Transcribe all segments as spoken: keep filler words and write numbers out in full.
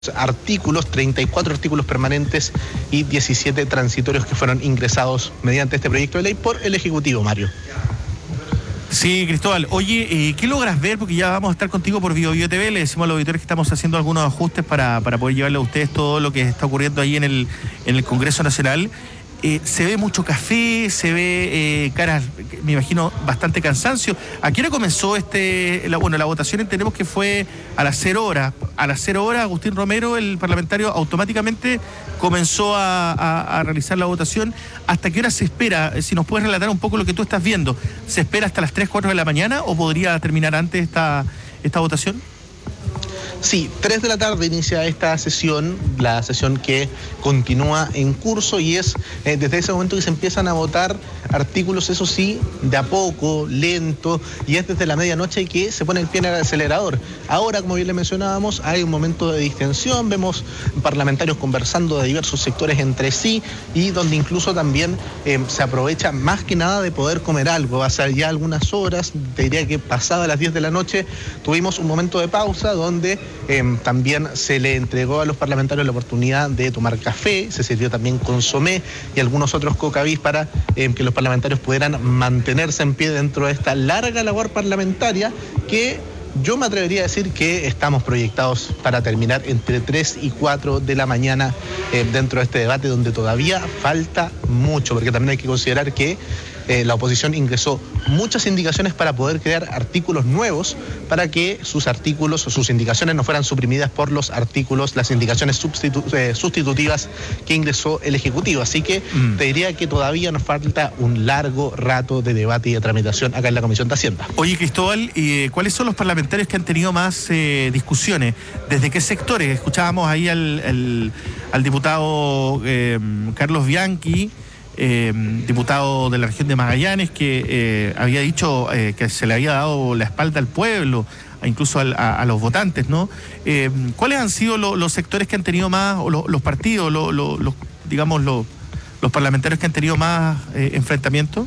artículos, treinta y cuatro artículos permanentes y diecisiete transitorios que fueron ingresados mediante este proyecto de ley por el Ejecutivo, Mario. Sí, Cristóbal. Oye, eh, ¿qué logras ver? Porque ya vamos a estar contigo por Bio Bio T V. Le decimos a los auditores que estamos haciendo algunos ajustes para, para poder llevarle a ustedes todo lo que está ocurriendo ahí en el, en el Congreso Nacional. Eh, se ve mucho café, se ve eh, caras, me imagino, bastante cansancio. ¿A qué hora comenzó este, la, bueno, la votación? Entendemos que fue a las cero horas. A las cero horas, Agustín Romero, el parlamentario, automáticamente comenzó a, a, a realizar la votación. ¿Hasta qué hora se espera? Si nos puedes relatar un poco lo que tú estás viendo. ¿Se espera hasta las tres, cuatro de la mañana o podría terminar antes esta, esta votación? Sí, tres de la tarde inicia esta sesión, la sesión que continúa en curso y es eh, desde ese momento que se empiezan a votar artículos, eso sí, de a poco, lento, y es desde la medianoche que se pone el pie en el acelerador. Ahora, como bien le mencionábamos, hay un momento de distensión, vemos parlamentarios conversando de diversos sectores entre sí y donde incluso también eh, se aprovecha más que nada de poder comer algo. Hace ya algunas horas, te diría que pasada las diez de la noche, tuvimos un momento de pausa donde Eh, también se le entregó a los parlamentarios la oportunidad de tomar café, se sirvió también consomé y algunos otros cocavis para eh, que los parlamentarios pudieran mantenerse en pie dentro de esta larga labor parlamentaria que yo me atrevería a decir que estamos proyectados para terminar entre tres y cuatro de la mañana eh, dentro de este debate donde todavía falta mucho, porque también hay que considerar que Eh, la oposición ingresó muchas indicaciones para poder crear artículos nuevos para que sus artículos o sus indicaciones no fueran suprimidas por los artículos, las indicaciones sustitu eh, sustitutivas que ingresó el Ejecutivo. Así que mm. te diría que todavía nos falta un largo rato de debate y de tramitación acá en la Comisión de Hacienda. Oye, Cristóbal, eh, ¿cuáles son los parlamentarios que han tenido más eh, discusiones? ¿Desde qué sectores? Escuchábamos ahí al, al, al diputado eh, Carlos Bianchi, Eh, diputado de la región de Magallanes, que eh, había dicho eh, que se le había dado la espalda al pueblo, incluso al, a, a los votantes, ¿no? Eh, ¿Cuáles han sido lo, los sectores que han tenido más, o lo, los partidos, lo, lo, los, digamos, lo, los parlamentarios que han tenido más eh, enfrentamientos?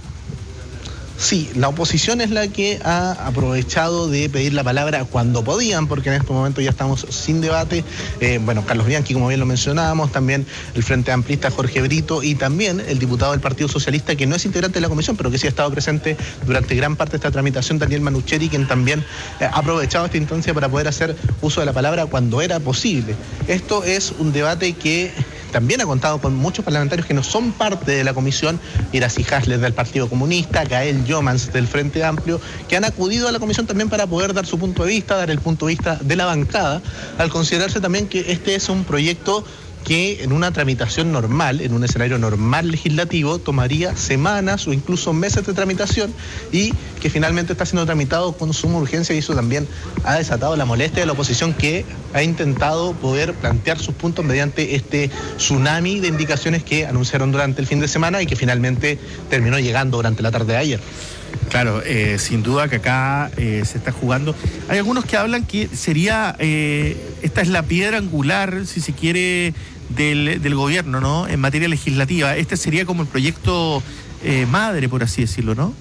Sí, la oposición es la que ha aprovechado de pedir la palabra cuando podían, porque en este momento ya estamos sin debate. Eh, bueno, Carlos Bianchi, como bien lo mencionábamos, también el Frente Amplista Jorge Brito y también el diputado del Partido Socialista, que no es integrante de la comisión, pero que sí ha estado presente durante gran parte de esta tramitación, Daniel Manucheri, quien también eh, ha aprovechado esta instancia para poder hacer uso de la palabra cuando era posible. Esto es un debate que también ha contado con muchos parlamentarios que no son parte de la comisión, Iracy Hasler del Partido Comunista, Gael Jomans del Frente Amplio, que han acudido a la comisión también para poder dar su punto de vista, dar el punto de vista de la bancada, al considerarse también que este es un proyecto que en una tramitación normal, en un escenario normal legislativo, tomaría semanas o incluso meses de tramitación y que finalmente está siendo tramitado con suma urgencia, y eso también ha desatado la molestia de la oposición, que ha intentado poder plantear sus puntos mediante este tsunami de indicaciones que anunciaron durante el fin de semana y que finalmente terminó llegando durante la tarde de ayer. Claro, eh, sin duda que acá eh, se está jugando. Hay algunos que hablan que sería, eh, esta es la piedra angular, si se quiere, del, del gobierno, ¿no? En materia legislativa. Este sería como el proyecto eh, madre, por así decirlo, ¿no?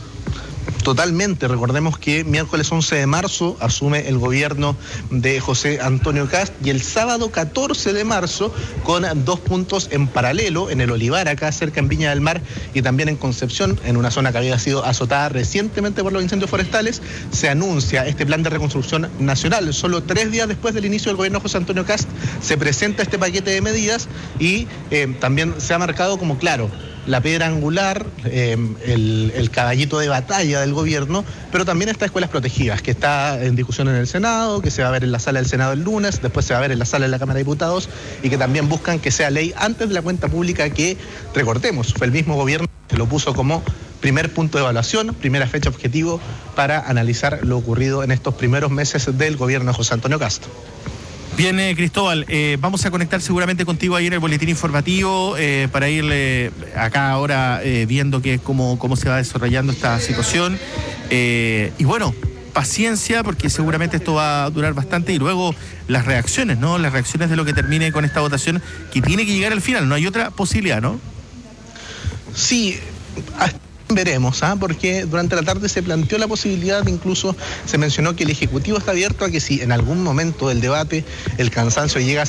Totalmente. Recordemos que miércoles once de marzo asume el gobierno de José Antonio Kast y el sábado catorce de marzo, con dos puntos en paralelo, en el Olivar, acá cerca en Viña del Mar, y también en Concepción, en una zona que había sido azotada recientemente por los incendios forestales, se anuncia este plan de reconstrucción nacional. Solo tres días después del inicio del gobierno de José Antonio Kast se presenta este paquete de medidas y eh, también se ha marcado como, claro, la piedra angular, eh, el, el caballito de batalla del gobierno, pero también está Escuelas Protegidas, que está en discusión en el Senado, que se va a ver en la sala del Senado el lunes, después se va a ver en la sala de la Cámara de Diputados, y que también buscan que sea ley antes de la cuenta pública, que, recordemos, fue el mismo gobierno que lo puso como primer punto de evaluación, primera fecha objetivo para analizar lo ocurrido en estos primeros meses del gobierno de José Antonio Kast. Bien, eh, Cristóbal, eh, vamos a conectar seguramente contigo ahí en el boletín informativo eh, para irle acá ahora eh, viendo que cómo, cómo se va desarrollando esta situación. Eh, y bueno, paciencia, porque seguramente esto va a durar bastante, y luego las reacciones, ¿no? Las reacciones de lo que termine con esta votación, que tiene que llegar al final, no hay otra posibilidad, ¿no? Sí, Veremos, ¿ah? Porque durante la tarde se planteó la posibilidad, incluso se mencionó que el Ejecutivo está abierto a que si en algún momento del debate el cansancio llega a